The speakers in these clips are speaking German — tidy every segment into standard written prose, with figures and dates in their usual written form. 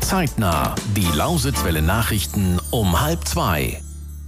Zeitnah. Die Lausitzwelle Nachrichten um 1:30.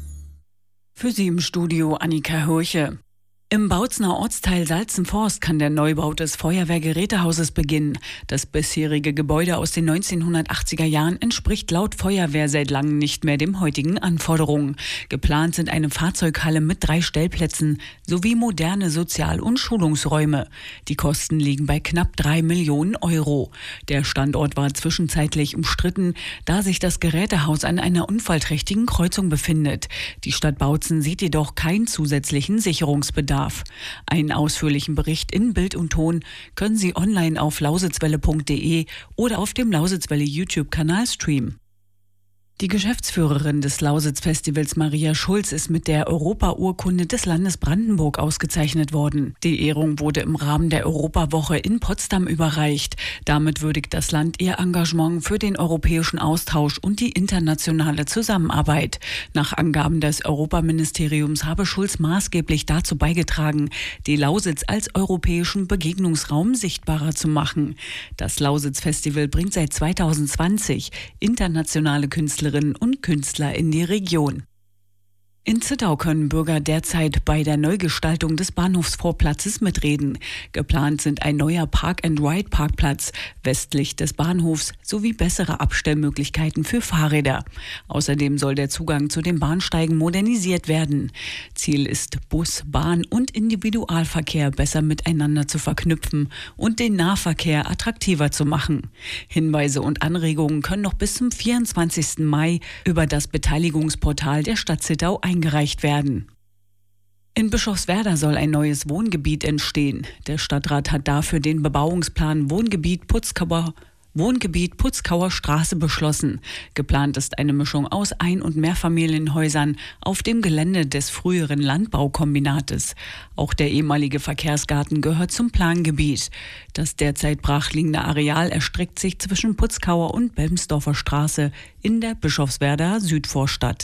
Für Sie im Studio Annika Hürche. Im Bautzener Ortsteil Salzenforst kann der Neubau des Feuerwehrgerätehauses beginnen. Das bisherige Gebäude aus den 1980er Jahren entspricht laut Feuerwehr seit langem nicht mehr den heutigen Anforderungen. Geplant sind eine Fahrzeughalle mit 3 Stellplätzen sowie moderne Sozial- und Schulungsräume. Die Kosten liegen bei knapp 3 Millionen Euro. Der Standort war zwischenzeitlich umstritten, da sich das Gerätehaus an einer unfallträchtigen Kreuzung befindet. Die Stadt Bautzen sieht jedoch keinen zusätzlichen Sicherungsbedarf. Einen ausführlichen Bericht in Bild und Ton können Sie online auf lausitzwelle.de oder auf dem Lausitzwelle YouTube-Kanal streamen. Die Geschäftsführerin des Lausitz-Festivals Maria Schulz ist mit der Europa-Urkunde des Landes Brandenburg ausgezeichnet worden. Die Ehrung wurde im Rahmen der Europawoche in Potsdam überreicht. Damit würdigt das Land ihr Engagement für den europäischen Austausch und die internationale Zusammenarbeit. Nach Angaben des Europaministeriums habe Schulz maßgeblich dazu beigetragen, die Lausitz als europäischen Begegnungsraum sichtbarer zu machen. Das Lausitz-Festival bringt seit 2020 internationale Künstlerinnen und Künstler in die Region. In Zittau können Bürger derzeit bei der Neugestaltung des Bahnhofsvorplatzes mitreden. Geplant sind ein neuer Park-and-Ride-Parkplatz westlich des Bahnhofs sowie bessere Abstellmöglichkeiten für Fahrräder. Außerdem soll der Zugang zu den Bahnsteigen modernisiert werden. Ziel ist, Bus-, Bahn- und Individualverkehr besser miteinander zu verknüpfen und den Nahverkehr attraktiver zu machen. Hinweise und Anregungen können noch bis zum 24. Mai über das Beteiligungsportal der Stadt Zittau eingereicht werden. In Bischofswerda soll ein neues Wohngebiet entstehen. Der Stadtrat hat dafür den Bebauungsplan Wohngebiet Putzkauer Straße beschlossen. Geplant ist eine Mischung aus Ein- und Mehrfamilienhäusern auf dem Gelände des früheren Landbaukombinates. Auch der ehemalige Verkehrsgarten gehört zum Plangebiet. Das derzeit brachliegende Areal erstreckt sich zwischen Putzkauer und Belmsdorfer Straße in der Bischofswerder Südvorstadt.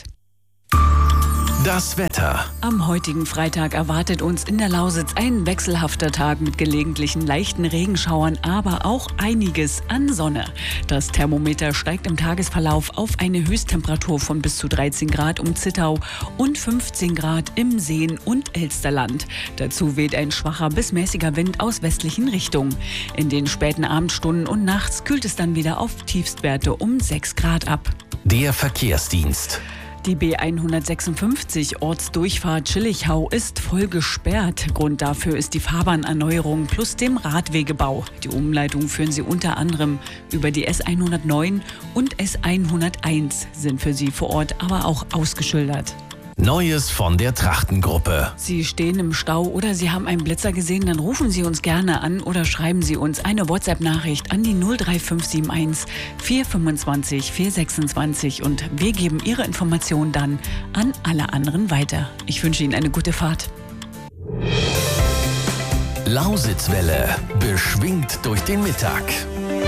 Das Wetter. Am heutigen Freitag erwartet uns in der Lausitz ein wechselhafter Tag mit gelegentlichen leichten Regenschauern, aber auch einiges an Sonne. Das Thermometer steigt im Tagesverlauf auf eine Höchsttemperatur von bis zu 13 Grad um Zittau und 15 Grad im Seen- und Elsterland. Dazu weht ein schwacher bis mäßiger Wind aus westlichen Richtungen. In den späten Abendstunden und nachts kühlt es dann wieder auf Tiefstwerte um 6 Grad ab. Der Verkehrsdienst. Die B156 Ortsdurchfahrt Schillichau ist voll gesperrt. Grund dafür ist die Fahrbahnerneuerung plus dem Radwegebau. Die Umleitung führen Sie unter anderem über die S109 und S101, sind für Sie vor Ort aber auch ausgeschildert. Neues von der Trachtengruppe. Sie stehen im Stau oder Sie haben einen Blitzer gesehen, dann rufen Sie uns gerne an oder schreiben Sie uns eine WhatsApp-Nachricht an die 03571 425 426 und wir geben Ihre Informationen dann an alle anderen weiter. Ich wünsche Ihnen eine gute Fahrt. Lausitzwelle, beschwingt durch den Mittag.